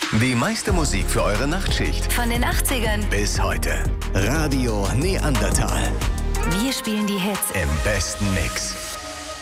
Die meiste Musik für eure Nachtschicht. Von den 80ern Bis heute. Radio Neandertal. Wir spielen die Hits Im besten Mix.